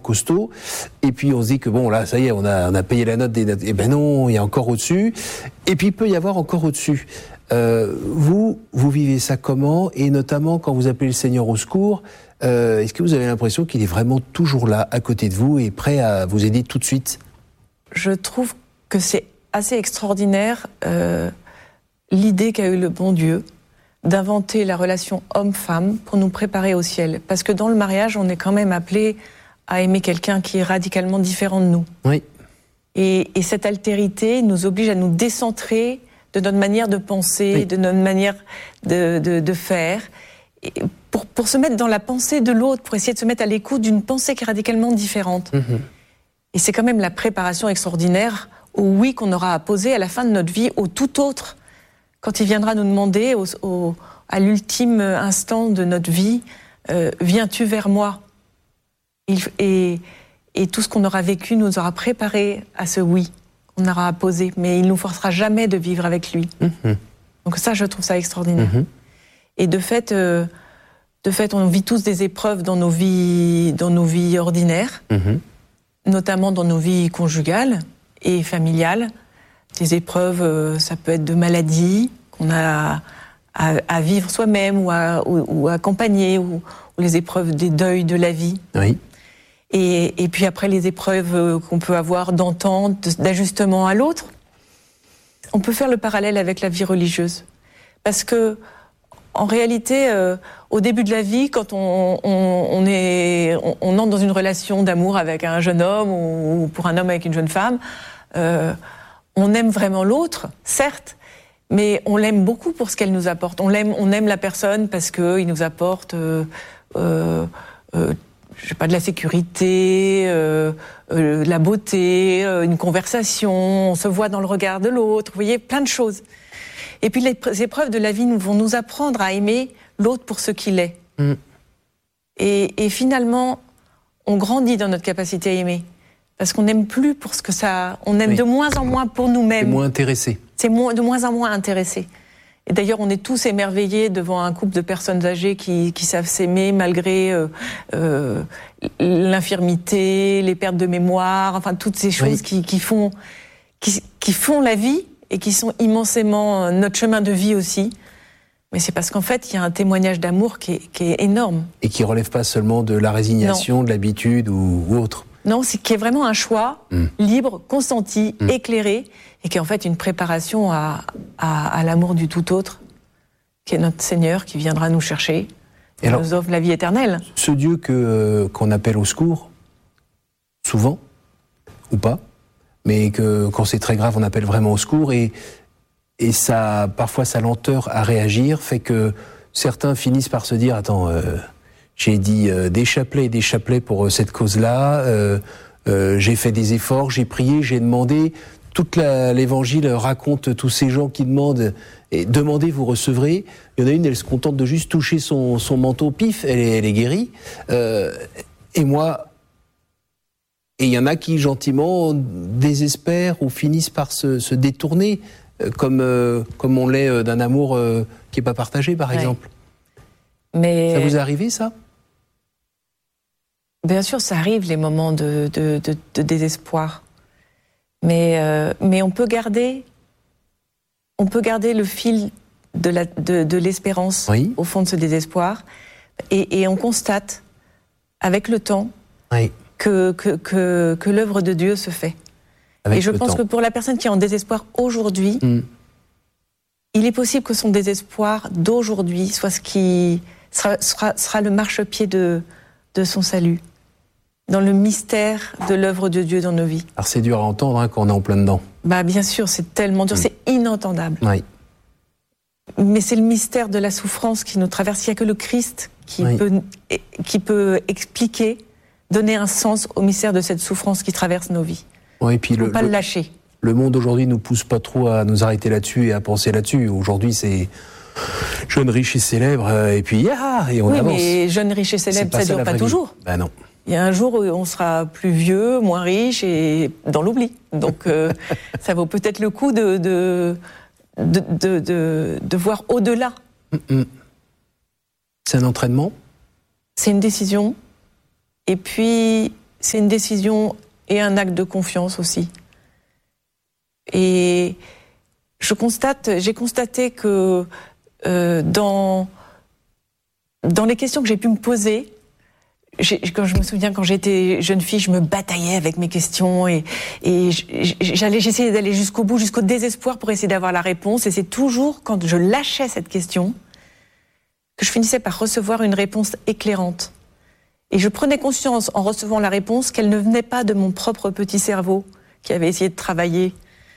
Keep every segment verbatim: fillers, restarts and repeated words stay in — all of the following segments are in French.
costaud. Et puis on se dit que bon, là, ça y est, on a, on a payé la note des notes. Eh ben non, il y a encore au-dessus. Et puis il peut y avoir encore au-dessus. Euh, vous, vous vivez ça comment? Et notamment quand vous appelez le Seigneur au secours, euh, est-ce que vous avez l'impression qu'il est vraiment toujours là, à côté de vous, et prêt à vous aider tout de suite? Je trouve que c'est assez extraordinaire euh, l'idée qu'a eu le bon Dieu d'inventer la relation homme-femme pour nous préparer au ciel. Parce que dans le mariage, on est quand même appelé à aimer quelqu'un qui est radicalement différent de nous. Oui. Et, et cette altérité nous oblige à nous décentrer de notre manière de penser, oui. de notre manière de, de, de faire, et pour, pour se mettre dans la pensée de l'autre, pour essayer de se mettre à l'écoute d'une pensée qui est radicalement différente. Mmh. Et c'est quand même la préparation extraordinaire au oui qu'on aura à poser à la fin de notre vie, au tout autre, quand il viendra nous demander au, au, à l'ultime instant de notre vie, euh, viens-tu vers moi? et, et, et tout ce qu'on aura vécu nous aura préparé à ce oui qu'on aura à poser, mais il ne nous forcera jamais de vivre avec lui. Mmh. Donc ça, je trouve ça extraordinaire. Mmh. Et de fait, euh, de fait, on vit tous des épreuves dans nos vies, dans nos vies ordinaires, mmh. notamment dans nos vies conjugales et familiales. Des épreuves, euh, ça peut être de maladies qu'on a à, à vivre soi-même ou à, ou, ou à accompagner, ou, ou les épreuves des deuils de la vie. Oui. Et, et puis après, les épreuves qu'on peut avoir d'entente, d'ajustement à l'autre. On peut faire le parallèle avec la vie religieuse. Parce que, en réalité, euh, au début de la vie, quand on, on, on, est, on, on entre dans une relation d'amour avec un jeune homme ou, ou pour un homme avec une jeune femme, euh, on aime vraiment l'autre, certes, mais on l'aime beaucoup pour ce qu'elle nous apporte. On l'aime, on aime la personne parce qu'il nous apporte... Euh, euh, euh, je sais pas, de la sécurité, euh, euh, la beauté, euh, une conversation, on se voit dans le regard de l'autre, vous voyez, plein de choses. Et puis les épreuves de la vie nous, vont nous apprendre à aimer l'autre pour ce qu'il est. Mm. Et, et finalement, on grandit dans notre capacité à aimer. Parce qu'on n'aime plus pour ce que ça... On aime oui. de moins en moins pour nous-mêmes. C'est moins intéressé. C'est moins, de moins en moins intéressé. Et d'ailleurs, on est tous émerveillés devant un couple de personnes âgées qui, qui savent s'aimer malgré euh, euh, l'infirmité, les pertes de mémoire, enfin toutes ces choses oui. qui, qui, font, qui, qui font la vie et qui sont immensément notre chemin de vie aussi. Mais c'est parce qu'en fait, il y a un témoignage d'amour qui est, qui est énorme. Et qui ne relève pas seulement de la résignation, non. de l'habitude ou, ou autre. Non, c'est qui est vraiment un choix mmh. libre, consenti, mmh. éclairé, et qui est en fait une préparation à, à, à l'amour du tout autre, qui est notre Seigneur, qui viendra nous chercher, et alors, nous offre la vie éternelle. Ce Dieu que, euh, qu'on appelle au secours, souvent, ou pas, mais que quand c'est très grave, on appelle vraiment au secours, et, et ça, parfois sa lenteur à réagir fait que certains finissent par se dire, attends... Euh, J'ai dit euh, des chapelets et des chapelets pour euh, cette cause-là. Euh, euh, j'ai fait des efforts, j'ai prié, j'ai demandé. Toute la, l'évangile raconte tous ces gens qui demandent et demandez, vous recevrez. Il y en a une, elle se contente de juste toucher son, son manteau, pif, elle est, elle est guérie. Euh, et moi, et il y en a qui gentiment désespèrent ou finissent par se, se détourner, euh, comme euh, comme on l'est euh, d'un amour euh, qui est pas partagé, par ouais. exemple. Mais ça vous est arrivé, ça? Bien sûr, ça arrive, les moments de, de, de, de désespoir. Mais, euh, mais on peut garder, on peut garder le fil de, la, de, de l'espérance oui. au fond de ce désespoir. Et, et on constate, avec le temps, oui. que, que, que, que l'œuvre de Dieu se fait. Avec et je pense temps. que pour la personne qui est en désespoir aujourd'hui, mm. il est possible que son désespoir d'aujourd'hui soit ce qui sera, sera, sera le marchepied de, de son salut. Dans le mystère de l'œuvre de Dieu dans nos vies. Alors c'est dur à entendre hein, quand on est en plein dedans. Bah bien sûr, c'est tellement dur, mmh. c'est inentendable. Oui. Mais c'est le mystère de la souffrance qui nous traverse. Il n'y a que le Christ qui, oui. peut, qui peut expliquer, donner un sens au mystère de cette souffrance qui traverse nos vies. Oui, et puis il ne faut le, pas le, le lâcher. Le monde aujourd'hui ne nous pousse pas trop à nous arrêter là-dessus et à penser là-dessus. Aujourd'hui, c'est jeune, riche et célèbre, et puis ah, et on oui, avance. Oui, mais jeune, riche et célèbre, ça ne dure pas toujours. Ben non. Il y a un jour où on sera plus vieux, moins riche et dans l'oubli. Donc euh, ça vaut peut-être le coup de, de, de, de, de, de voir au-delà. Mm-mm. C'est un entraînement ? C'est une décision. Et puis, c'est une décision et un acte de confiance aussi. Et je constate, j'ai constaté que euh, dans, dans les questions que j'ai pu me poser, j'ai, quand je me souviens quand j'étais jeune fille, je me bataillais avec mes questions et, et j'allais, j'essayais d'aller jusqu'au bout, jusqu'au désespoir pour essayer d'avoir la réponse. Et c'est toujours quand je lâchais cette question que je finissais par recevoir une réponse éclairante. Et je prenais conscience en recevant la réponse qu'elle ne venait pas de mon propre petit cerveau qui avait essayé de travailler.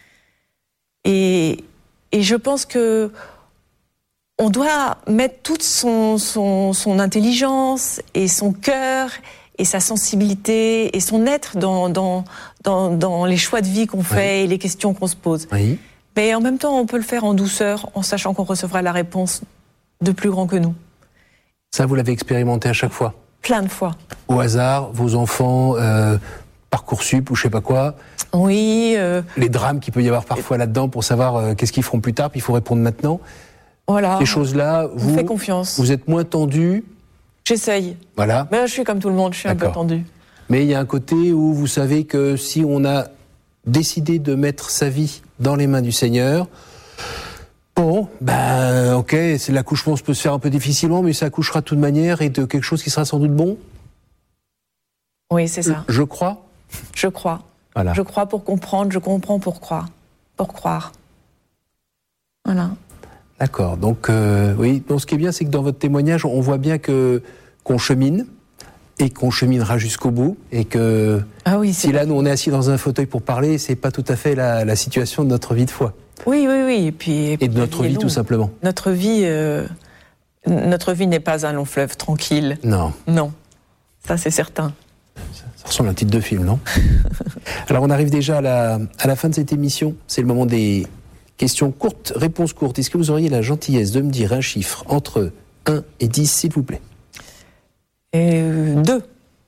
Et, et je pense que on doit mettre toute son, son, son intelligence et son cœur et sa sensibilité et son être dans, dans, dans, dans les choix de vie qu'on fait oui. et les questions qu'on se pose. Oui. Mais en même temps, on peut le faire en douceur, en sachant qu'on recevra la réponse de plus grand que nous. Ça, vous l'avez expérimenté à chaque fois ? Plein de fois. Au hasard, vos enfants, euh, Parcoursup ou je sais pas quoi ? Oui. Euh... Les drames qu'il peut y avoir parfois là-dedans pour savoir euh, qu'est-ce qu'ils feront plus tard, puis il faut répondre maintenant. Voilà. Ces choses-là, vous, faites confiance. Vous êtes moins tendu. J'essaye. Voilà. Mais je suis comme tout le monde, je suis D'accord. un peu tendu. Mais il y a un côté où vous savez que si on a décidé de mettre sa vie dans les mains du Seigneur, bon, ben, ok, c'est, l'accouchement peut se faire un peu difficilement, mais ça accouchera de toute manière et de quelque chose qui sera sans doute bon. Oui, c'est ça. Je crois. Je crois. Voilà. Je crois pour comprendre, je comprends pour croire. Pour croire. Voilà. D'accord. Donc, euh, oui. Donc, ce qui est bien, c'est que dans votre témoignage, on voit bien que qu'on chemine et qu'on cheminera jusqu'au bout, et que ah oui, si là, nous, on est assis dans un fauteuil pour parler, c'est pas tout à fait la, la situation de notre vie de foi. Oui, oui, oui. Et puis et, et de notre vie, vie tout simplement. Notre vie, euh, notre vie n'est pas un long fleuve tranquille. Non. Non. Ça, c'est certain. Ça ressemble à un titre de film, non ? Alors, on arrive déjà à la, à la fin de cette émission. C'est le moment des questions courtes, réponses courtes. Est-ce que vous auriez la gentillesse de me dire un chiffre entre un et dix, s'il vous plaît ? Euh, deux.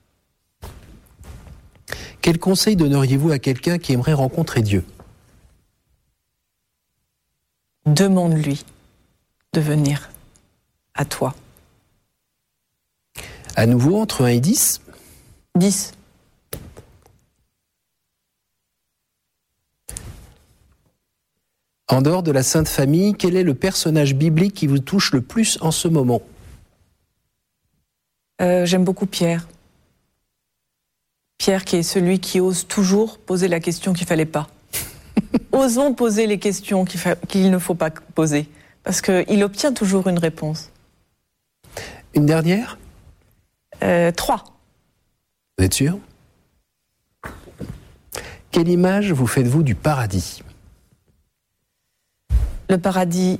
Quel conseil donneriez-vous à quelqu'un qui aimerait rencontrer Dieu ? Demande-lui de venir à toi. À nouveau, entre un et dix ? dix. En dehors de la Sainte Famille, quel est le personnage biblique qui vous touche le plus en ce moment ? euh, J'aime beaucoup Pierre. Pierre qui est celui qui ose toujours poser la question qu'il ne fallait pas. Osons poser les questions qu'il, fa... qu'il ne faut pas poser, parce qu'il obtient toujours une réponse. Une dernière ? euh, Trois. Vous êtes sûr ? Quelle image vous faites-vous du paradis ? Le paradis,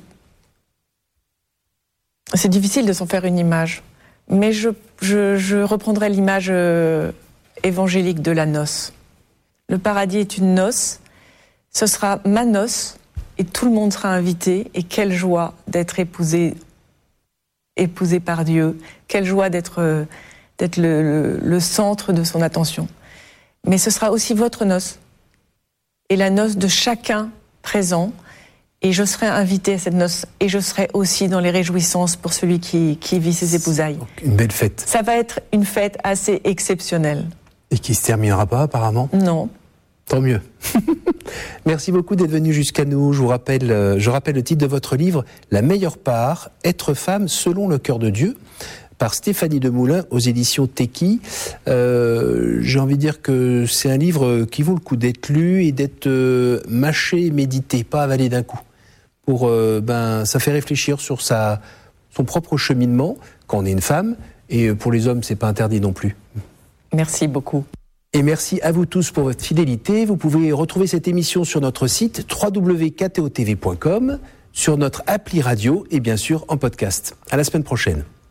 c'est difficile de s'en faire une image, mais je, je, je reprendrai l'image euh, évangélique de la noce. Le paradis est une noce, ce sera ma noce, et tout le monde sera invité, et quelle joie d'être épousé, épousé par Dieu, quelle joie d'être, euh, d'être le, le, le centre de son attention. Mais ce sera aussi votre noce, et la noce de chacun présent. Et je serai invitée à cette noce, et je serai aussi dans les réjouissances pour celui qui, qui vit ses épousailles. Donc une belle fête. Ça va être une fête assez exceptionnelle. Et qui se terminera pas, apparemment ? Non. Tant mieux. Merci beaucoup d'être venu jusqu'à nous. Je vous rappelle, je rappelle le titre de votre livre, La meilleure part, être femme selon le cœur de Dieu, par Stéphanie Demoulin aux éditions Teki. Euh, j'ai envie de dire que c'est un livre qui vaut le coup d'être lu et d'être euh, mâché et médité, pas avalé d'un coup. Pour, euh, ben, ça fait réfléchir sur sa, son propre cheminement quand on est une femme, et pour les hommes, c'est pas interdit non plus. Merci beaucoup. Et merci à vous tous pour votre fidélité. Vous pouvez retrouver cette émission sur notre site w w w point k t o t v point com, sur notre appli radio et bien sûr en podcast. À la semaine prochaine.